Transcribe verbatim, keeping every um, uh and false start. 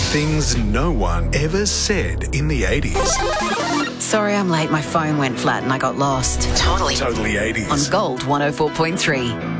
Things no one ever said in the eighties. Sorry I'm late, my phone went flat and I got lost. Totally. Totally eighties. On Gold one oh four point three.